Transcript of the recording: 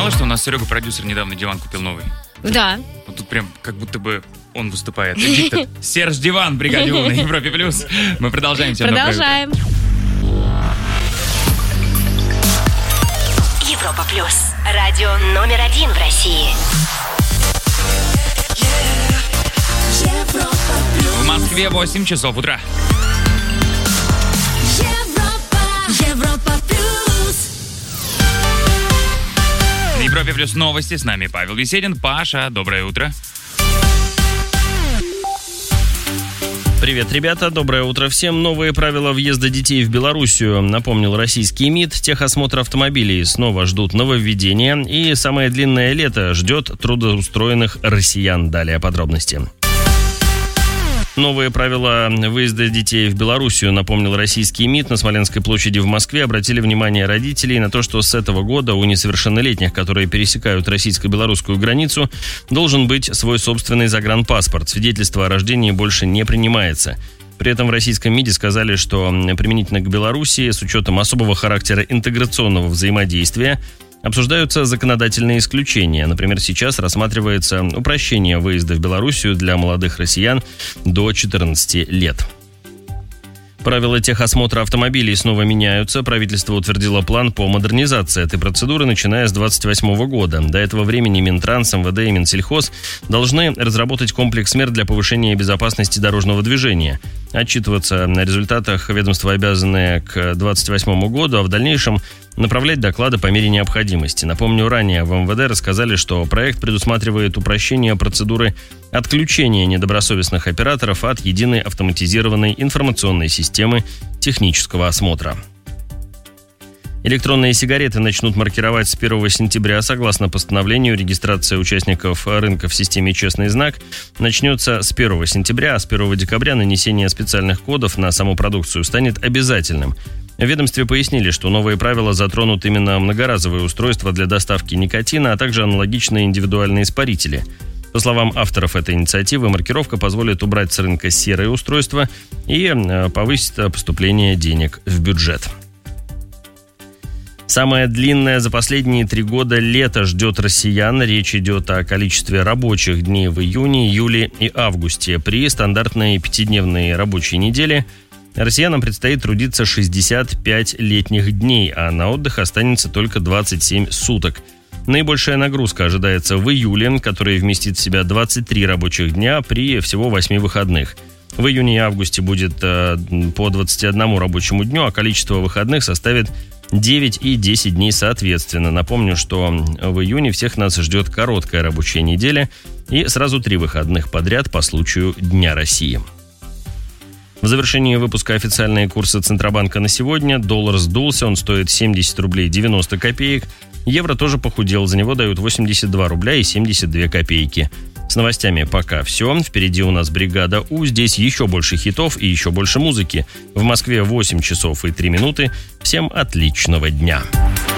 знала, что у нас Серега, продюсер, недавно диван купил новый? Да. Вот тут прям как будто бы он выступает. Диктор. Серж Диван, бригадил на Европе Плюс. Мы продолжаем. Продолжаем. Европа Плюс. Радио номер 1 в России. В Москве 8 часов утра. Европа Плюс. На Европе Плюс новости. С нами Павел Беседин. Паша, доброе утро. Привет, ребята, доброе утро всем. Новые правила въезда детей в Белоруссию напомнил российский МИД. Техосмотр автомобилей снова ждут нововведения. И самое длинное лето ждет трудоустроенных россиян. Далее подробности. Новые правила выезда детей в Белоруссию, напомнил российский МИД. На Смоленской площади в Москве обратили внимание родителей на то, что с этого года у несовершеннолетних, которые пересекают российско-белорусскую границу, должен быть свой собственный загранпаспорт. Свидетельство о рождении больше не принимается. При этом в российском МИДе сказали, что применительно к Белоруссии, с учетом особого характера интеграционного взаимодействия, обсуждаются законодательные исключения. Например, сейчас рассматривается упрощение выезда в Белоруссию для молодых россиян до 14 лет. Правила техосмотра автомобилей снова меняются. Правительство утвердило план по модернизации этой процедуры, начиная с 2028 года. До этого времени Минтранс, МВД и Минсельхоз должны разработать комплекс мер для повышения безопасности дорожного движения. Отчитываться о результатах ведомства обязаны к 2028 году, а в дальнейшем направлять доклады по мере необходимости. Напомню, ранее в МВД рассказали, что проект предусматривает упрощение процедуры отключения недобросовестных операторов от единой автоматизированной информационной системы технического осмотра. Электронные сигареты начнут маркировать с 1 сентября. Согласно постановлению, регистрация участников рынка в системе «Честный знак» начнется с 1 сентября, а с 1 декабря нанесение специальных кодов на саму продукцию станет обязательным. В ведомстве пояснили, что новые правила затронут именно многоразовые устройства для доставки никотина, а также аналогичные индивидуальные испарители. По словам авторов этой инициативы, маркировка позволит убрать с рынка серые устройства и повысить поступление денег в бюджет. Самое длинное за последние 3 года лето ждет россиян. Речь идет о количестве рабочих дней в июне, июле и августе. При стандартной 5-дневной рабочей неделе россиянам предстоит трудиться 65 летних дней, а на отдых останется только 27 суток. Наибольшая нагрузка ожидается в июле, который вместит в себя 23 рабочих дня при всего 8 выходных. В июне и августе будет по 21 рабочему дню, а количество выходных составит 9 и 10 дней соответственно. Напомню, что в июне всех нас ждет короткая рабочая неделя и сразу 3 выходных подряд по случаю Дня России. В завершении выпуска официальные курсы Центробанка на сегодня. Доллар сдулся, он стоит 70 рублей 90 копеек. Евро тоже похудел, за него дают 82 рубля и 72 копейки. С новостями пока все. Впереди у нас бригада У. Здесь еще больше хитов и еще больше музыки. В Москве 8 часов и 3 минуты. Всем отличного дня.